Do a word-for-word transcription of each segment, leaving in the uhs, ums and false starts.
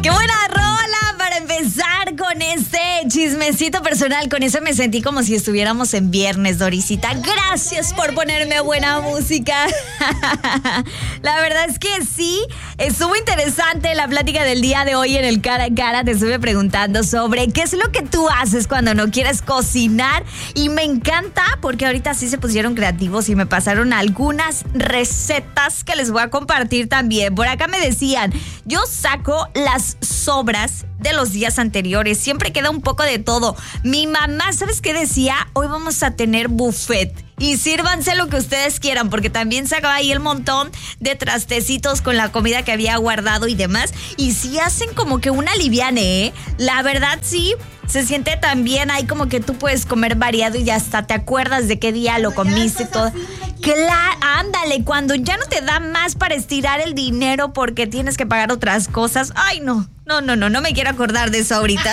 ¡Qué buena rola para empezar con este chismecito personal! Con eso me sentí como si estuviéramos en viernes, Dorisita. Gracias por ponerme buena música. La verdad es que sí, estuvo interesante la plática del día de hoy en el Cara a Cara. Te estuve preguntando sobre qué es lo que tú haces cuando no quieres cocinar. Y me encanta porque ahorita sí se pusieron creativos y me pasaron algunas recetas que les voy a compartir también. Por acá me decían, yo saco las sobras de los días anteriores. Siempre queda un poco de todo. Mi mamá, ¿sabes qué decía? Hoy vamos a tener buffet. Y sírvanse lo que ustedes quieran, porque también sacaba ahí el montón de trastecitos con la comida que había guardado y demás. Y sí hacen como que una liviane, ¿eh? La verdad sí, se siente tan bien ahí como que tú puedes comer variado y ya hasta te acuerdas de qué día lo comiste y todo. Claro, ándale, cuando ya no te da más para estirar el dinero porque tienes que pagar otras cosas. Ay, no, no, no, no, no me quiero acordar de eso ahorita.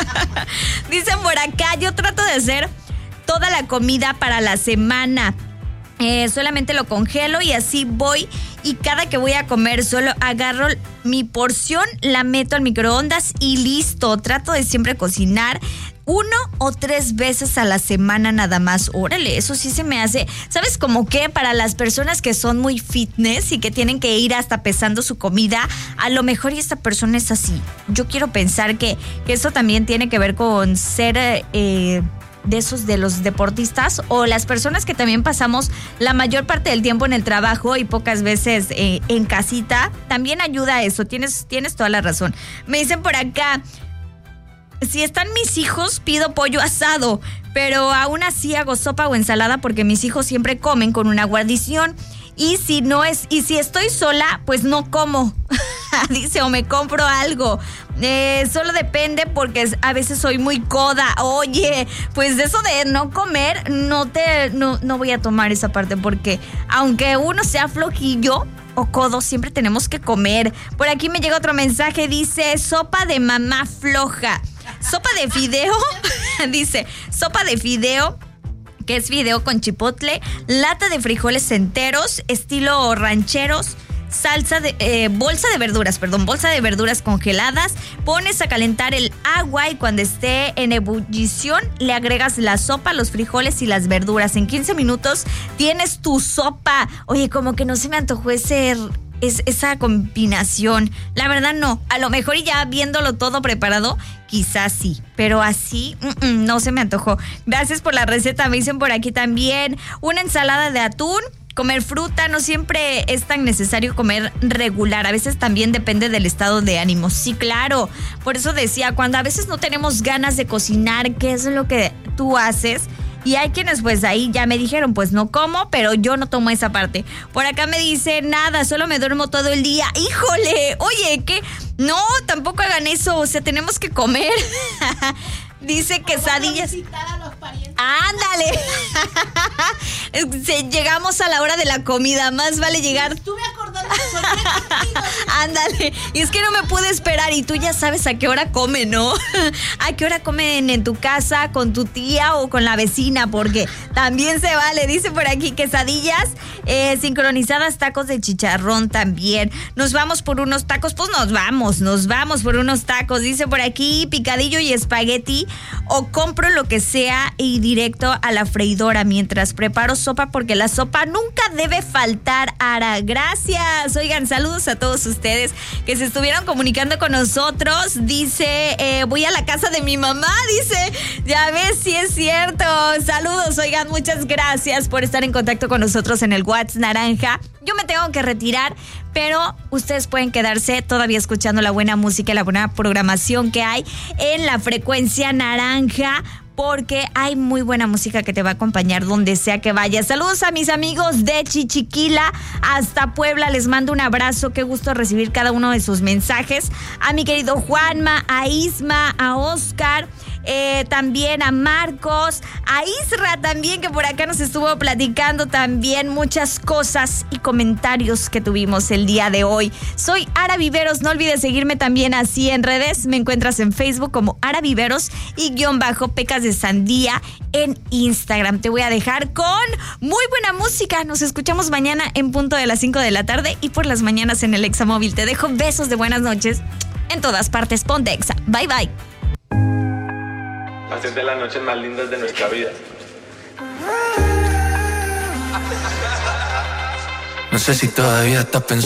Dicen por acá, yo trato de hacer toda la comida para la semana. Eh, solamente lo congelo y así voy. Y cada que voy a comer solo agarro mi porción, la meto al microondas y listo. Trato de siempre cocinar uno o tres veces a la semana nada más. Órale, eso sí se me hace. ¿Sabes cómo qué? Para las personas que son muy fitness y que tienen que ir hasta pesando su comida, a lo mejor y esta persona es así. Yo quiero pensar que, que eso también tiene que ver con ser... Eh, de esos de los deportistas o las personas que también pasamos la mayor parte del tiempo en el trabajo y pocas veces eh, en casita. También ayuda a eso, tienes, tienes toda la razón. Me dicen por acá, si están mis hijos, pido pollo asado, pero aún así hago sopa o ensalada porque mis hijos siempre comen con una guarnición. Y si no es, y si estoy sola, pues no como. Dice, o me compro algo. Eh, solo depende porque a veces soy muy coda. Oye, pues de eso de no comer, no te, no, no voy a tomar esa parte porque aunque uno sea flojillo o codo, siempre tenemos que comer. Por aquí me llega otro mensaje, dice, sopa de mamá floja. Sopa de fideo, dice, sopa de fideo, que es fideo con chipotle, lata de frijoles enteros, estilo rancheros, salsa de, eh, bolsa de verduras, perdón, bolsa de verduras congeladas, pones a calentar el agua y cuando esté en ebullición le agregas la sopa, los frijoles y las verduras. En quince minutos tienes tu sopa. Oye, como que no se me antojó ese... Es esa combinación. La verdad no, a lo mejor ya viéndolo todo preparado, quizás sí, pero así mm, mm, no se me antojó. Gracias por la receta, me dicen por aquí también. Una ensalada de atún, comer fruta, no siempre es tan necesario comer regular, a veces también depende del estado de ánimo. Sí, claro, por eso decía, cuando a veces no tenemos ganas de cocinar, ¿qué es lo que tú haces? Y hay quienes pues ahí ya me dijeron, pues no como, pero yo no tomo esa parte. Por acá me dice, nada, solo me duermo todo el día. ¡Híjole! Oye, ¿qué? No, tampoco hagan eso, o sea, tenemos que comer. Dice quesadillas. ¡Ándale! Llegamos a la hora de la comida, más vale llegar. Estuve acordando contigo. Ándale, y es que no me pude esperar y tú ya sabes a qué hora comen, ¿no? A qué hora comen en tu casa, con tu tía o con la vecina, porque también se vale. Dice por aquí quesadillas, eh, sincronizadas, tacos de chicharrón también. Nos vamos por unos tacos, pues nos vamos, nos vamos por unos tacos. Dice por aquí picadillo y espagueti, o compro lo que sea y directo a la freidora mientras preparo sopa porque la sopa nunca debe faltar. Ara, gracias. Oigan, saludos a todos ustedes que se estuvieron comunicando con nosotros. Dice, eh, voy a la casa de mi mamá, dice, ya ves, sí es cierto. Saludos, oigan, muchas gracias por estar en contacto con nosotros en el WhatsApp Naranja. Yo me tengo que retirar, pero ustedes pueden quedarse todavía escuchando la buena música y la buena programación que hay en la frecuencia naranja, porque hay muy buena música que te va a acompañar donde sea que vayas. Saludos a mis amigos de Chichiquila hasta Puebla, les mando un abrazo, qué gusto recibir cada uno de sus mensajes. A mi querido Juanma, a Isma, a Oscar, eh, también a Marcos, a Isra también, que por acá nos estuvo platicando también muchas cosas y comentarios que tuvimos el día de hoy. Soy Ara Viveros, no olvides seguirme también así en redes, me encuentras en Facebook como Ara Viveros y guión bajo Pecas de Sandía en Instagram. Te voy a dejar con muy buena música, nos escuchamos mañana en punto de las cinco de la tarde y por las mañanas en el Examóvil. Te dejo besos de buenas noches En todas partes, ponte Exa. Bye, bye. Hacer de las noches más lindas de nuestra vida. No sé si todavía estás pensando.